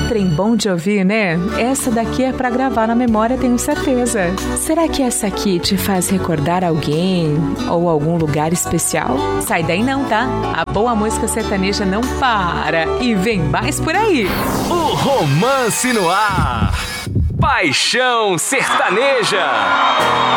trem bom de ouvir, né? Essa daqui é pra gravar na memória, tenho certeza. Será que essa aqui te faz recordar alguém ou algum lugar especial? Sai daí não, tá? A boa música sertaneja não para e vem mais por aí. O Romance no Ar. Paixão Sertaneja.